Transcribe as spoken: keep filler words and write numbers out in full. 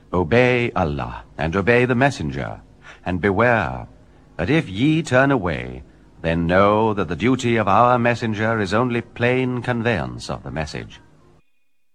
Obey Allah, and obey the Messenger, and beware that if ye turn away, then know that the duty of our Messenger is only plain conveyance of the message.